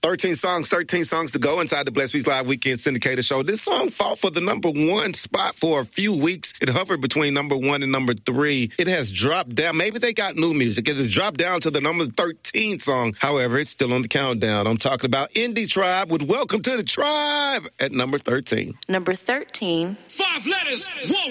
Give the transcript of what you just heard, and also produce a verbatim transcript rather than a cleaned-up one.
thirteen songs, thirteen songs to go inside the Blessed Beats Live Weekend Syndicated Show. This song fought for the number one spot for a few weeks. It hovered between number one and number three. It has dropped down. Maybe they got new music. It has dropped down to the number thirteen song. However, it's still on the countdown. I'm talking about Indie Tribe with Welcome to the Tribe at number thirteen. Number thirteen. Five letters, one